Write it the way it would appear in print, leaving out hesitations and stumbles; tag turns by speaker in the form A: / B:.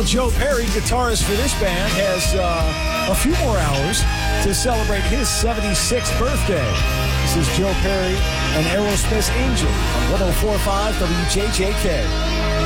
A: Well, Joe Perry, guitarist for this band, has a few more hours to celebrate his 76th birthday. This is Joe Perry and Aerosmith's Angel on 104.5 WJJK.